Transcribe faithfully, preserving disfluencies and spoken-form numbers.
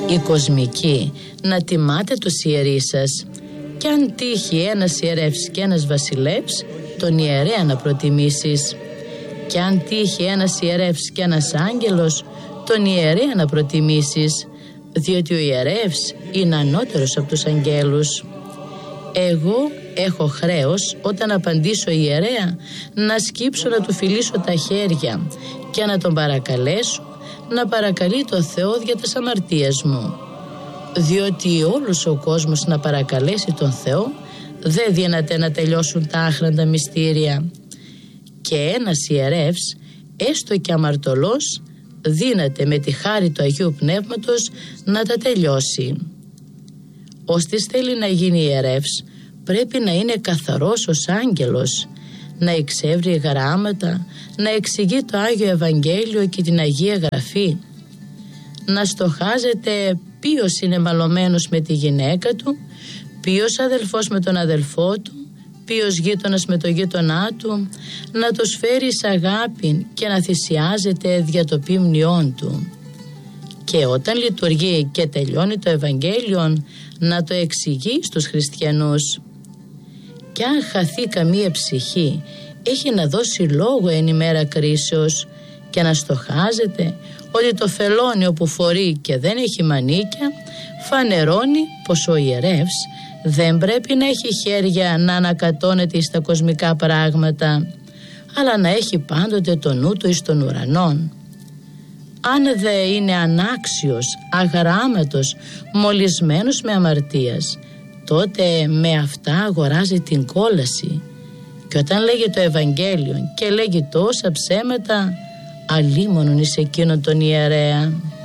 η κοσμική να τιμάτε τους ιερείς σας, και αν τύχει ένας ιερεύς και ένας βασιλεύς, τον ιερέα να προτιμήσεις, και αν τύχει ένας ιερεύς και ένας άγγελος, τον ιερέα να προτιμήσεις, διότι ο ιερεύς είναι ανώτερος από τους αγγέλους. Εγώ έχω χρέος όταν απαντήσω ιερέα να σκύψω να του φιλήσω τα χέρια και να τον παρακαλέσω να παρακαλεί το Θεό για τις αμαρτίες μου, διότι όλος ο κόσμος να παρακαλέσει τον Θεό δεν δύναται να τελειώσουν τα άχραντα μυστήρια, και ένας ιερεύς έστω και αμαρτωλός δύναται με τη χάρη του Αγίου Πνεύματος να τα τελειώσει. Ώστις θέλει να γίνει ιερεύς πρέπει να είναι καθαρός ως άγγελος, να εξεύρει γράμματα, να εξηγεί το Άγιο Ευαγγέλιο και την Αγία Γραφή, να στοχάζεται ποιος είναι μαλωμένος με τη γυναίκα του, ποιος αδελφός με τον αδελφό του, ποιος γείτονας με τον γείτονά του, να τους φέρει εις αγάπη και να θυσιάζεται δια το ποιμνιόν του. Και όταν λειτουργεί και τελειώνει το Ευαγγέλιο, να το εξηγεί στους χριστιανούς. Κι αν χαθεί καμία ψυχή, έχει να δώσει λόγο εν ημέρα κρίσεως και να στοχάζεται ότι το φελόνιο που φορεί και δεν έχει μανίκια φανερώνει πως ο ιερεύς δεν πρέπει να έχει χέρια να ανακατώνεται στα κοσμικά πράγματα, αλλά να έχει πάντοτε το νου του εις των ουρανών. Αν δε είναι ανάξιος, αγράμματος, μολυσμένος με αμαρτίας, τότε με αυτά αγοράζει την κόλαση, και όταν λέγει το Ευαγγέλιο και λέγει τόσα ψέματα, αλίμονον εις εκείνον τον ιερέα.